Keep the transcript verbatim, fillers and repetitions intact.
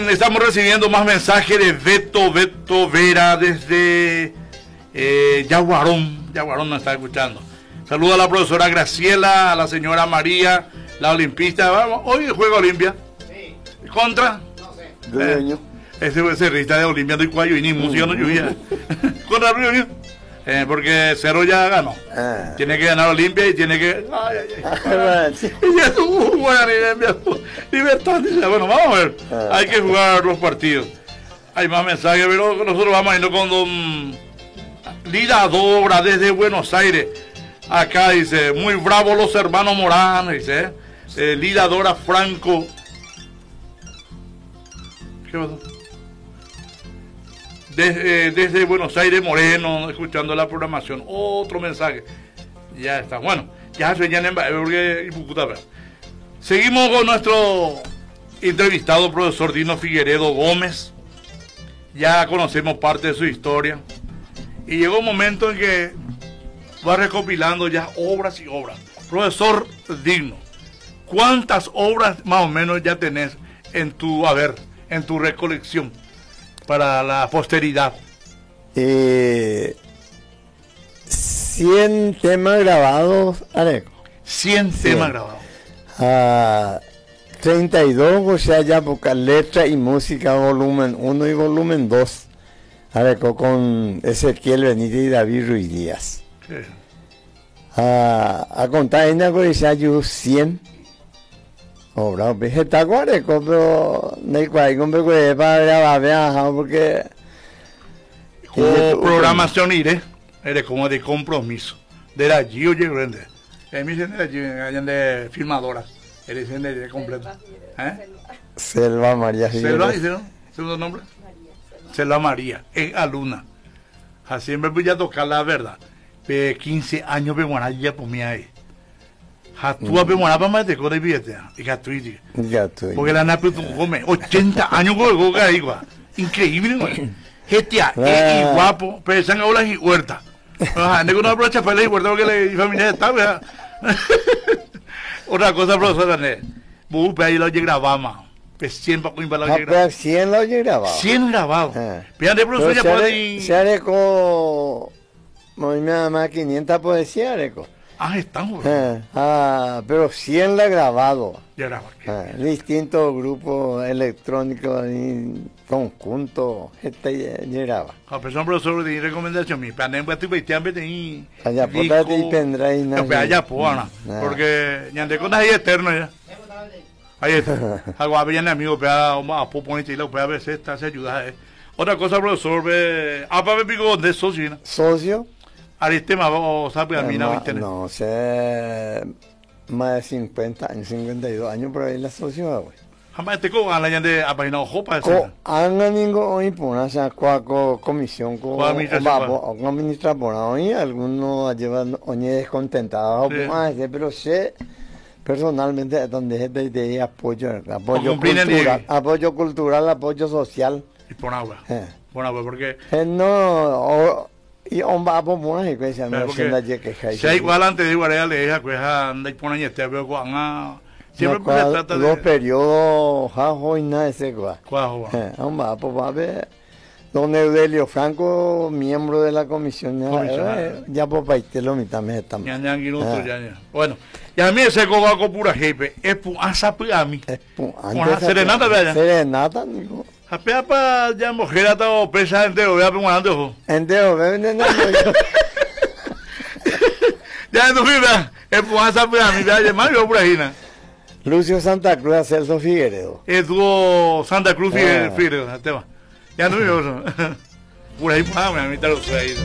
Bien, estamos recibiendo más mensajes de Beto, Beto Vera desde eh, Yaguarón. Yaguarón nos está escuchando. Saluda a la profesora Graciela, a la señora María, la olimpista. Vamos, hoy juega Olimpia. Sí. ¿Contra? No sé. Eh, ese ese rista de Olimpia no hay cuello y ni música no lluvia. Contra Río, eh, porque Cero ya ganó. Ah. Tiene que ganar Olimpia y tiene que. Ay, ay, ay. Y ya tuvo buena libertad. Bueno, vamos a ver. Ah. Hay que jugar los partidos. Hay más mensajes, pero nosotros vamos a irnos con don Lida Dobra desde Buenos Aires. Acá dice, muy bravo los hermanos Morán, dice. Eh, Lida Dobra Franco. ¿Qué pasó? Desde, desde Buenos Aires, Moreno, escuchando la programación. Otro mensaje. Ya está. Bueno, ya se llenan porque seguimos con nuestro entrevistado, profesor Dino Figueredo Gómez. Ya conocemos parte de su historia. Y llegó un momento en que va recopilando ya obras y obras. Profesor Dino, ¿cuántas obras más o menos ya tenés en tu haber, en tu recolección? Para la posteridad. Eh, cien temas grabados, Areco. cien temas grabados. Ah, treinta y dos, o sea, ya porque letra y música volumen uno y volumen dos. Areco con Ezequiel Benítez y David Ruiz Díaz. Sí. Ah, a contar en la ya yo cien. Obra vegetal guareco, pero no hay cual que para grabar viajar porque o programación iré, eres como de compromiso. De la Gio Grande. Eh, me dicen de la Gio, de filmadora. Eres de completo. ¿Eh? Selva María. Selva, dice, ¿no? ¿Segundo nombre? Selva María, es alumna. Así me voy a tocar la verdad. De quince años me van a ir por mí ahí. Hatúa pe mora pa más de cora y billete y gatuiti. Porque la nape tu come ochenta años con el coca igual. Increíble, güey. Getia, es guapo, pero se han hablado y huerta. Ajá, no aprovecha para la huerta porque la familia está, güey. Otra cosa, profesor, ¿no? Vos pe ahí lo grabamos. Pues cien para coin para lo grabamos. cien lo grabado. cien grabados. Pero de profesor ya puede se areco muy más quinientas poesías, areco. Ah, estamos. Ah, ah, pero cien la grabado. Ya grabado. Ah, distintos grupos electrónicos, conjuntos, este ya graba. A persona profesor de recomendación, mi panel pues tu veitiambe de allá por ti tendrá y nada. No, allá por porque ya de cosas ahí eterno ya. Ahí está. Algo a ver amigo, pea a poner y lo pea a veces está se ayuda. Otra cosa, profesor, ve a para pico de socio. Socio. Aristema o sabe a mí no internet. No sé, más de cincuenta años, cincuenta y dos años por ahí la sociedad, güey. Jamás te cojo a la gente de apagina ojo para eso. Anga ningún hoy por una sea cuaco comisión con administración hoy algunos llevan hoy descontentados, pero sé personalmente donde es de apoyo, apoyo cultural, apoyo cultural, apoyo social. Y por agua. Por agua porque no y on va por una y que se me hacienda que si hay igual antes de guardar le deja que anda y ponen este veo con siempre no, se trata de los periodos jajo y nada ese cuá cuajo on va por va a ver don Eudelio Franco miembro de la comisión eh, ya por paitelo mi también estamos ya ya ya ya bueno y a mí ese coco pura jefe es pu asa a mí es pu serenata vea serenata nico Apea para ya mujer hasta o pesa entero, vea para un ojo. Entero, ve vendiendo. Ya no viva, es por esa para mí, vea de Mario por ahí. Lucio Santa Cruz, Celso Figueredo. Estuvo Santa Cruz Figueredo, tema. Ya no vivo eso. Por ahí para mí, a mí te lo sé ahí.